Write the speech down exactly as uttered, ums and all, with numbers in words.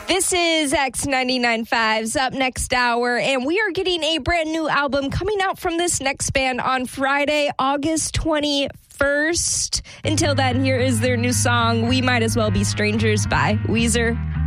This is X ninety-nine point five's Up Next Hour, and we are getting a brand new album coming out from this next band on Friday, August twenty-first. Until then, here is their new song, We Might As Well Be Strangers by Weezer.